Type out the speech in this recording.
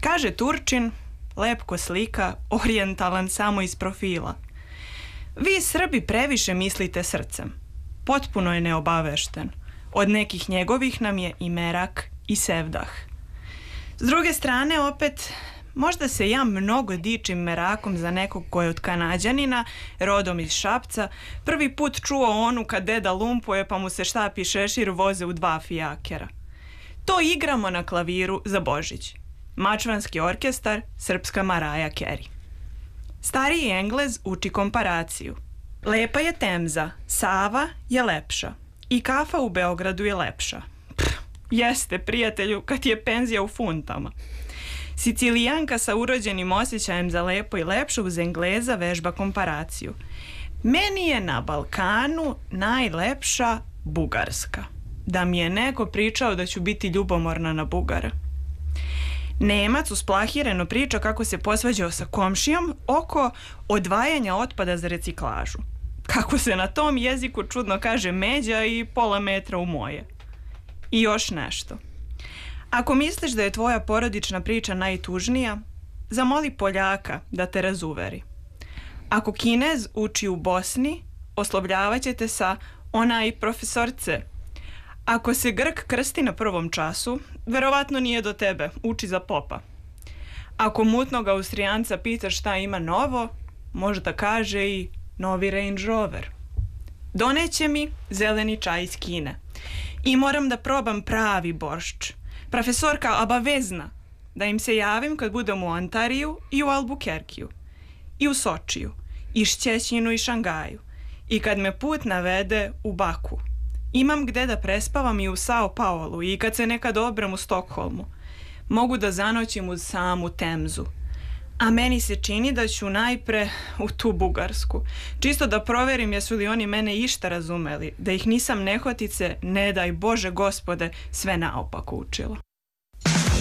Kaže Turčin, lep ko slika, orijentalan samo iz profila. Vi Srbi previše mislite srcem. Potpuno je neobavešten. Od nekih njegovih nam je i merak i sevdah. S druge strane, opet, možda se ja mnogo dičim merakom za nekog ko je od Kanađanina, rodom iz Šapca, prvi put čuo onu kad deda lumpuje pa mu se štap i šešir voze u 2 fijakera. To igramo na klaviru za Božić. Mačvanski orkestar, srpska Mariah Carey. Stariji Englez uči komparaciju. Lepa je Temza, Sava je lepša. I kafa u Beogradu je lepša. Jeste, prijatelju, kad je penzija u funtama. Sicilijanka sa urođenim osjećajem za lepo i lepše uz Engleza vežba komparaciju. Meni je na Balkanu najlepša Bugarska. Da mi je neko pričao da ću biti ljubomorna na Bugara. Nemac usplahireno priča kako se posvađao sa komšijom oko odvajanja otpada za reciklažu. Kako se na tom jeziku čudno kaže međa i pola metra u moje. I još nešto. Ako misliš da je tvoja porodična priča najtužnija, zamoli Poljaka da te razuveri. Ako Kinez uči u Bosni, oslovljavaćete sa onaj profesorce. Ako se Grk krsti na prvom času, verovatno nije do tebe, uči za popa. Ako mutnog Austrijanca pitaš šta ima novo, možda kaže i novi Range Rover. Doneće mi zeleni čaj iz Kine. I moram da probam pravi boršč. Profesorka obavezna da im se javim kad budem u Ontariju i u Albuquerqueu. I u Sočiju. I Šćećinu i Šangaju. I kad me put navede u Baku. Imam gde da prespavam i u Sao Paulu i kad se nekad obrem u Stokholmu. Mogu da zanoćim uz samu Temzu. A meni se čini da ću najpre u tu Bugarsku. Čisto da proverim jesu li oni mene išta razumeli. Da ih nisam nehotice, ne daj Bože Gospode, sve naopako učila.